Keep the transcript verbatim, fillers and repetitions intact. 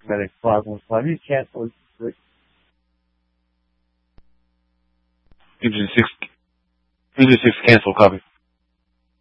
Medic five one five. You cancel it. Engine six, Engine six cancel, copy.